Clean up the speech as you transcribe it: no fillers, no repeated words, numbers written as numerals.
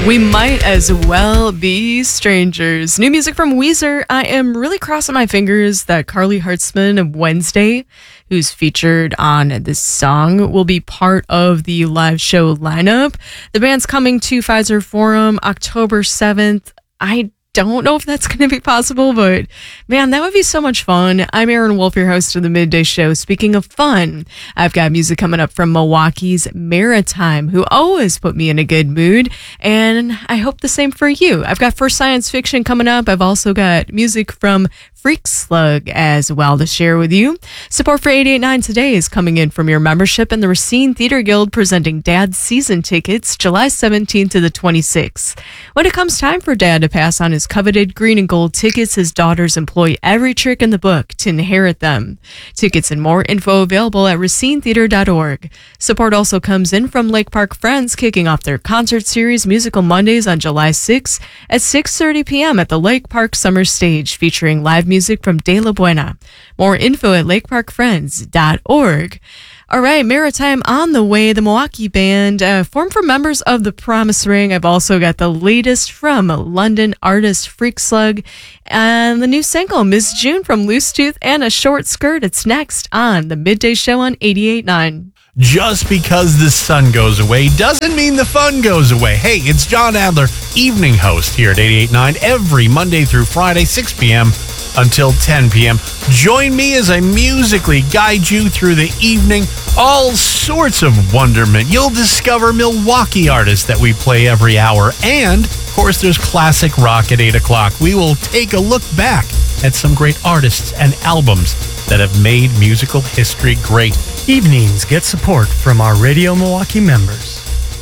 We might as well be strangers. New music from Weezer. I am really crossing my fingers that Carly Hartzman of Wednesday, who's featured on this song, will be part of the live show lineup. The band's coming to Pfizer Forum October 7th. I don't know if that's going to be possible, but man, that would be so much fun. I'm Aaron Wolf, your host of the Midday Show. Speaking of fun, I've got music coming up from Milwaukee's Maritime, who always put me in a good mood, and I hope the same for you. I've got First Science Fiction coming up. I've also got music from Freak Slug as well to share with you. Support for 88.9 Today is coming in from your membership in the Racine Theater Guild, presenting Dad's season tickets July 17th to the 26th. When it comes time for Dad to pass on his coveted green and gold tickets, his daughters employ every trick in the book to inherit them. Tickets and more info available at racinetheater.org. Support also comes in from Lake Park Friends, kicking off their concert series Musical Mondays on July 6th at 6:30 p.m. at the Lake Park Summer Stage, featuring live music from De La Buena. More info at lakeparkfriends.org. All right, Maritime on the way. The Milwaukee band, formed from members of the Promise Ring. I've also got the latest from London artist Freak Slug and the new single, Miss June, from Loose Tooth and a Short Skirt. It's next on the Midday Show on 88.9. Just because the sun goes away doesn't mean the fun goes away. Hey, it's John Adler, evening host here at 88.9 every Monday through Friday, 6 p.m. until 10 p.m. Join me as I musically guide you through the evening. All sorts of wonderment. You'll discover Milwaukee artists that we play every hour. And, of course, there's classic rock at 8 o'clock. We will take a look back at some great artists and albums that have made musical history great. Evenings get support from our Radio Milwaukee members.